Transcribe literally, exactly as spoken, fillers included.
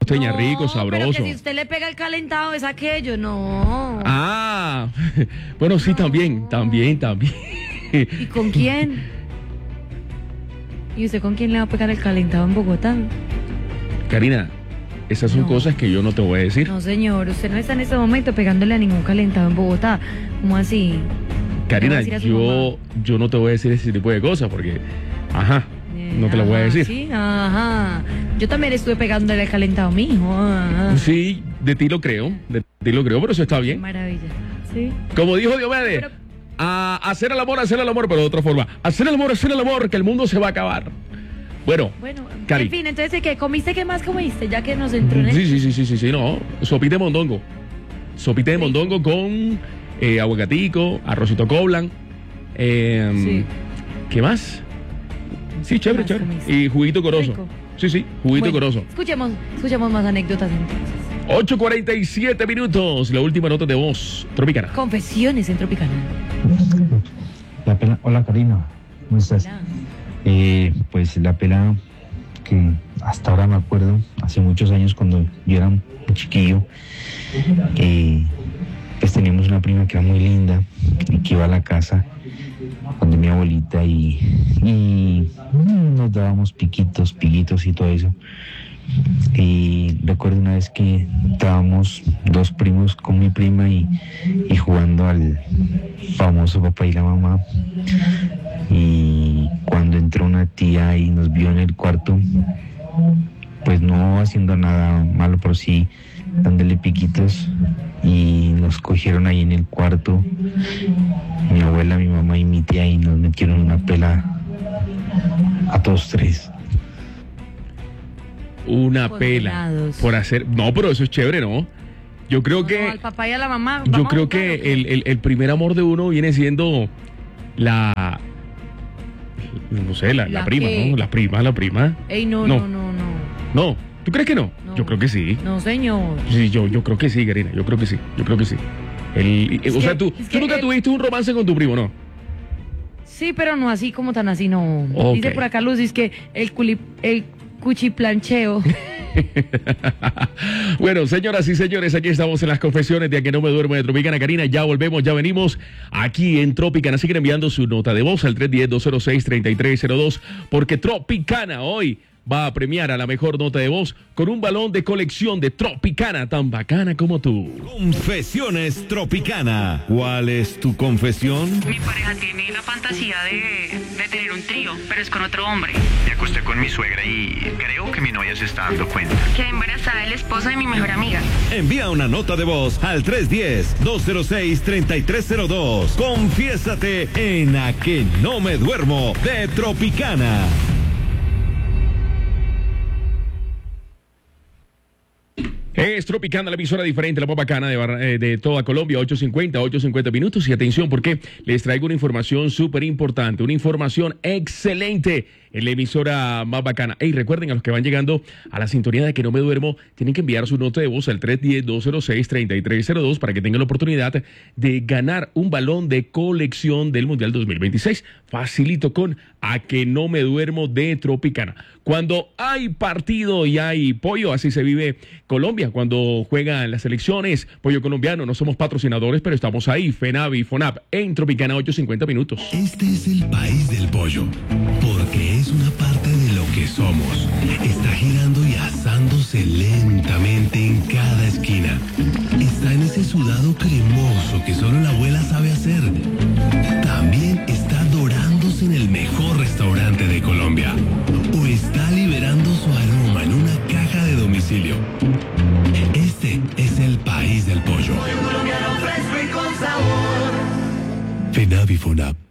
costeña, no, rico, sabroso. Pero que si usted le pega el calentado es aquello, no. Ah, bueno, sí, no. también, también, también. ¿Y con quién? ¿Y usted con quién le va a pegar el calentado en Bogotá? Karina, esas son no. cosas que yo no te voy a decir. No, señor, usted no está en este momento pegándole a ningún calentado en Bogotá. ¿Cómo así? Karina, yo, yo no te voy a decir ese tipo de cosas porque, ajá, eh, no te lo voy a decir. Sí, ajá. Yo también estuve pegándole al calentado a mi hijo. Ajá. Sí, de ti lo creo, de ti lo creo, pero eso está bien. Qué maravilla, sí. Como dijo Diomedes, pero... a hacer el amor, hacer el amor, pero de otra forma. Hacer el amor, hacer el amor, que el mundo se va a acabar. Bueno, bueno Cari. En fin, entonces, ¿qué comiste? ¿Qué más comiste? Ya que nos entró en el... Sí, sí, sí, sí, sí, sí, no. Sopita de mondongo. Sopita de sí. mondongo con eh, aguacatico, arrocito coblan. Eh, sí. ¿Qué más? Sí, chévere, chévere. Comiste? Y juguito corozo. Rico. Sí, sí, juguito bueno, corozo. Escuchemos, escuchemos más anécdotas entonces. ocho cuarenta y siete minutos, la última nota de voz Tropicana. Confesiones en Tropicana. La pela, hola Karina, ¿cómo estás? Hola. Eh, pues la pela que hasta ahora me acuerdo, hace muchos años cuando yo era un chiquillo, eh, pues teníamos una prima que era muy linda y que iba a la casa donde mi abuelita y, y nos dábamos piquitos, piquitos y todo eso. Y recuerdo una vez que estábamos dos primos con mi prima y, y jugando al famoso papá y la mamá, y cuando entró una tía y nos vio en el cuarto, pues no haciendo nada malo, pero sí dándole piquitos, y nos cogieron ahí en el cuarto, mi abuela, mi mamá y mi tía, y nos metieron una pela a todos tres. Una pela por hacer... No, pero eso es chévere, ¿no? Yo creo no, que... No, al papá y a la mamá. Yo creo que el, el, el primer amor de uno viene siendo la... No sé, la, la, la prima, ¿no? La prima, la prima. Ey, no, no, no, no. No, ¿No? ¿Tú crees que no? no? Yo creo que sí. No, señor. Sí, yo, yo creo que sí, Karina. Yo creo que sí. Yo creo que sí. El, o que, sea, tú, tú nunca el... tuviste un romance con tu primo, ¿no? Sí, pero no así como tan así, no. Okay. Dice por acá Luz, es que el culi... El... cuchiplancheo. Bueno, señoras y señores, aquí estamos en las confesiones de A Que No Me Duermo de Tropicana. Karina, ya volvemos, ya venimos aquí en Tropicana. Siguen enviando su nota de voz al tres uno cero, dos cero seis, tres tres cero dos, porque Tropicana hoy va a premiar a la mejor nota de voz con un balón de colección de Tropicana tan bacana como tú. Confesiones Tropicana. ¿Cuál es tu confesión? Mi pareja tiene la fantasía de, de tener un trío, pero es con otro hombre. Me acosté con mi suegra y creo que mi novia se está dando cuenta. Quedé embarazada del esposo de mi mejor amiga. Envía una nota de voz al tres uno cero, dos cero seis, tres tres cero dos. Confiésate en A Que No Me Duermo de Tropicana. Es Tropicana, la emisora diferente, la más bacana de, eh, de toda Colombia, ocho cincuenta, ocho cincuenta minutos. Y atención, porque les traigo una información súper importante, una información excelente en la emisora más bacana. Hey, recuerden, a los que van llegando a la sintonía de Que No Me Duermo, tienen que enviar su nota de voz al tres uno cero, dos cero seis, tres tres cero dos para que tengan la oportunidad de ganar un balón de colección del Mundial dos mil veintiséis. Facilito con A Que No Me Duermo de Tropicana. Cuando hay partido y hay pollo, así se vive Colombia. Cuando juegan las selecciones, pollo colombiano, no somos patrocinadores, pero estamos ahí, FENAV y FONAP, en Tropicana, ocho cincuenta minutos. Este es el país del pollo, porque es una parte de lo que somos. Está girando y asándose lentamente en cada esquina. Está en ese sudado cremoso que solo la abuela sabe hacer. También está dorándose en el mejor restaurante de Colombia. O está liberando su aroma en una caja de domicilio. Este es el país del pollo. Pollo colombiano fresco y con sabor. FENAV y FONAP.